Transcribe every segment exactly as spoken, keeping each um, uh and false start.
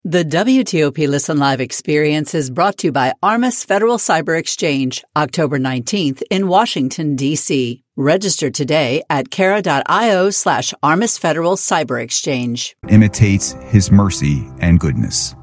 The W T O P Listen Live experience is brought to you by Armis Federal Cyber Exchange, October nineteenth in Washington, D C. Register today at cara.io slash Armis Federal Cyber Exchange. Imitates his mercy and goodness.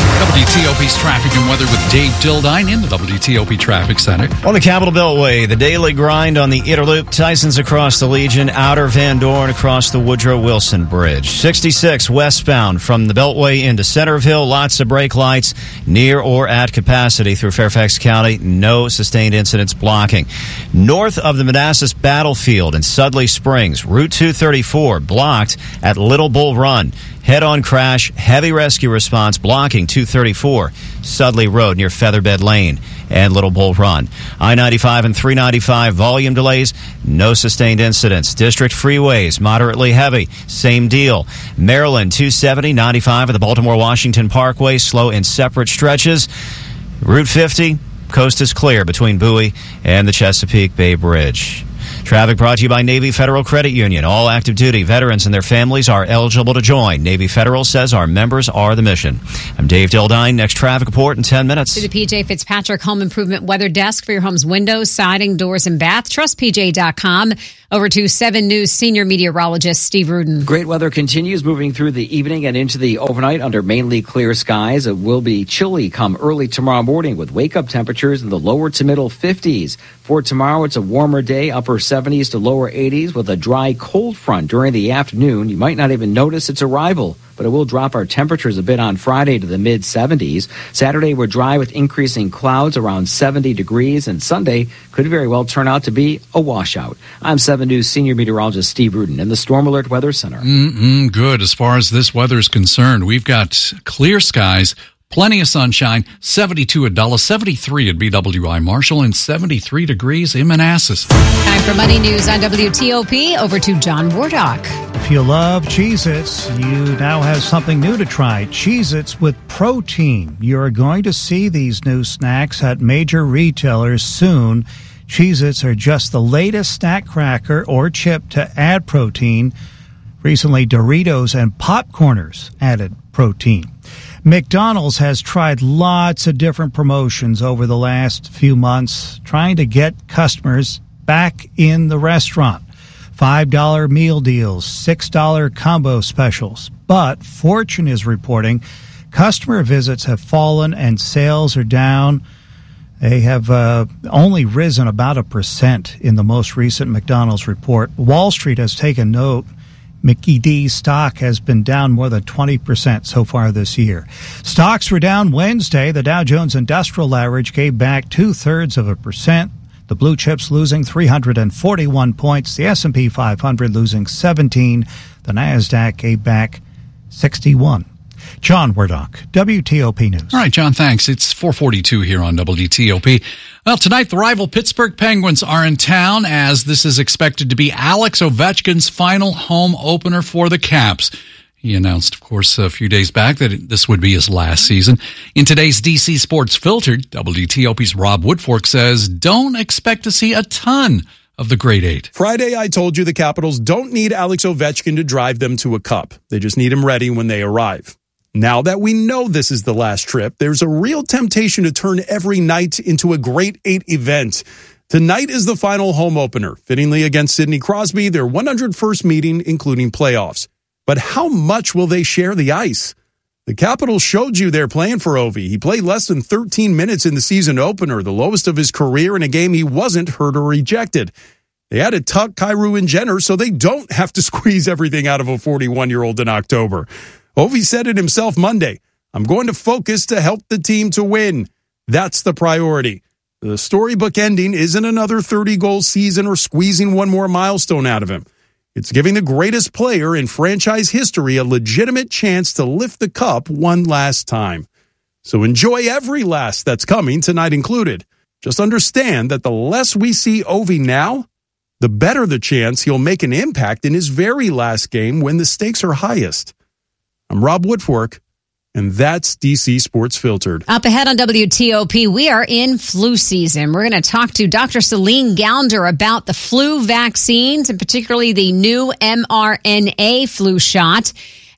W T O P's traffic and weather with Dave Dildine in the W T O P Traffic Center. On the Capitol Beltway, the daily grind on the Interloop, Tyson's across the Legion, Outer Van Dorn across the Woodrow Wilson Bridge. sixty-six westbound from the Beltway into Centerville, lots of brake lights near or at capacity through Fairfax County. No sustained incidents blocking. North of the Manassas Battlefield in Sudley Springs, Route two thirty-four blocked at Little Bull Run. Head-on crash, heavy rescue response blocking two thirty-four, Sudley Road near Featherbed Lane and Little Bull Run. I ninety-five and three ninety-five, volume delays, no sustained incidents. District freeways, moderately heavy, same deal. Maryland, two seventy, ninety-five at the Baltimore-Washington Parkway, slow in separate stretches. Route fifty, coast is clear between Bowie and the Chesapeake Bay Bridge. Traffic brought to you by Navy Federal Credit Union. All active duty veterans and their families are eligible to join. Navy Federal says our members are the mission. I'm Dave Dildine. Next traffic report in ten minutes. To the P J Fitzpatrick Home Improvement Weather Desk for your home's windows, siding, doors, and bath. Trust P J dot com. Over to seven News senior meteorologist Steve Rudin. Great weather continues moving through the evening and into the overnight under mainly clear skies. It will be chilly come early tomorrow morning with wake-up temperatures in the lower to middle fifties. For tomorrow, it's a warmer day, upper seventies to lower eighties with a dry cold front during the afternoon. You might not even notice its arrival, but it will drop our temperatures a bit on Friday to the mid-seventies. Saturday, we're dry with increasing clouds around seventy degrees, and Sunday could very well turn out to be a washout. I'm seven News senior meteorologist Steve Rudin in the Storm Alert Weather Center. Mm-mm, good. As far as this weather is concerned, we've got clear skies, plenty of sunshine, seventy-two at Dulles, seventy-three at B W I Marshall, and seventy-three degrees in Manassas. Time for Money News on W T O P. Over to John Wardock. If you love Cheez-Its, you now have something new to try. Cheez-Its with protein. You're going to see these new snacks at major retailers soon. Cheez-Its are just the latest snack cracker or chip to add protein. Recently, Doritos and Popcorners added protein. McDonald's has tried lots of different promotions over the last few months, trying to get customers back in the restaurant. five dollar meal deals, six dollar combo specials. But Fortune is reporting customer visits have fallen and sales are down. They have uh, only risen about a percent in the most recent McDonald's report. Wall Street has taken note. Mickey D's stock has been down more than twenty percent so far this year. Stocks were down Wednesday. The Dow Jones Industrial Average gave back two-thirds of a percent. The blue chips losing three hundred forty-one points. The S and P five hundred losing seventeen. The NASDAQ gave back sixty-one. John Wardock, W T O P News. All right, John, thanks. It's four forty-two here on W T O P. Well, tonight the rival Pittsburgh Penguins are in town as this is expected to be Alex Ovechkin's final home opener for the Caps. He announced, of course, a few days back that this would be his last season. In today's D C Sports Filtered, W T O P's Rob Woodfork says, don't expect to see a ton of the Great Eight. Friday, I told you the Capitals don't need Alex Ovechkin to drive them to a cup. They just need him ready when they arrive. Now that we know this is the last trip, there's a real temptation to turn every night into a Great Eight event. Tonight is the final home opener, fittingly against Sidney Crosby, their one hundred first meeting, including playoffs. But how much will they share the ice? The Capitals showed you they're playing for Ovi. He played less than thirteen minutes in the season opener, the lowest of his career in a game he wasn't hurt or ejected. They had to tuck Kyrou and Jenner so they don't have to squeeze everything out of a forty-one-year-old in October. Ovi said it himself Monday. I'm going to focus to help the team to win. That's the priority. The storybook ending isn't another thirty-goal season or squeezing one more milestone out of him. It's giving the greatest player in franchise history a legitimate chance to lift the cup one last time. So enjoy every last that's coming, tonight included. Just understand that the less we see Ovi now, the better the chance he'll make an impact in his very last game when the stakes are highest. I'm Rob Woodfork, and that's D C Sports Filtered. Up ahead on W T O P, we are in flu season. We're going to talk to Doctor Celine Gounder about the flu vaccines, and particularly the new mRNA flu shot.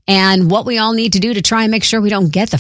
and what we all need to do to try and make sure we don't get the